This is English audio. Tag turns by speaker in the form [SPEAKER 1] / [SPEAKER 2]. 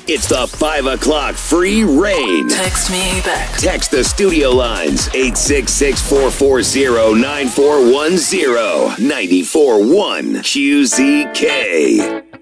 [SPEAKER 1] It's the 5 o'clock free rain.
[SPEAKER 2] Text me back.
[SPEAKER 1] Text the studio lines 866-440-9410 94.1 QZK.